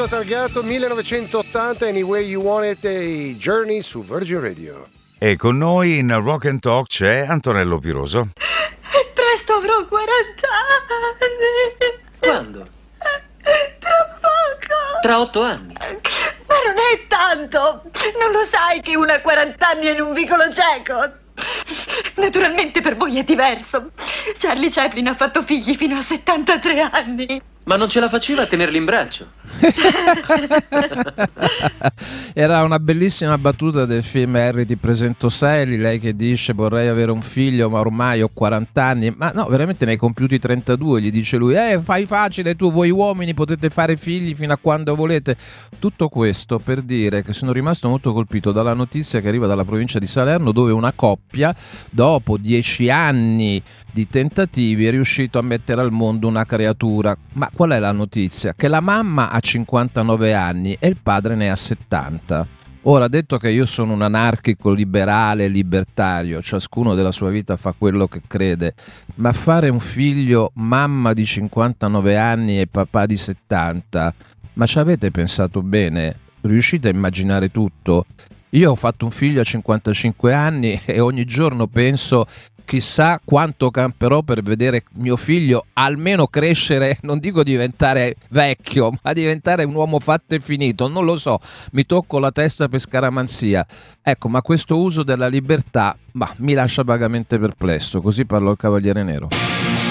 classico targato 1980, Anyway You Want It, a Journey su Virgin Radio. E con noi in Rock and Talk c'è Antonello Piroso. Presto avrò 40 anni. Quando? Tra poco. Tra 8 anni. Ma non è tanto. Non lo sai che una 40 anni è in un vicolo cieco? Naturalmente per voi è diverso. Charlie Chaplin ha fatto figli fino a 73 anni. Ma non ce la faceva a tenerli in braccio? Era una bellissima battuta del film Harry ti presento Sally, lei che dice vorrei avere un figlio ma ormai ho 40 anni, ma no, veramente ne hai compiuti 32, gli dice lui, fai facile, tu voi uomini potete fare figli fino a quando volete. Tutto questo per dire che sono rimasto molto colpito dalla notizia che arriva dalla provincia di Salerno, dove una coppia dopo 10 anni di tentativi è riuscito a mettere al mondo una creatura. Ma qual è la notizia? Che la mamma ha 59 anni e il padre ne ha 70. Ora, detto che io sono un anarchico liberale, libertario, ciascuno della sua vita fa quello che crede, ma fare un figlio mamma di 59 anni e papà di 70, ma ci avete pensato bene? Riuscite a immaginare tutto? Io ho fatto un figlio a 55 anni e ogni giorno penso chissà quanto camperò per vedere mio figlio almeno crescere, non dico diventare vecchio, ma diventare un uomo fatto e finito, non lo so, mi tocco la testa per scaramanzia. Ecco, ma questo uso della libertà mi lascia vagamente perplesso, così parlò il Cavaliere Nero.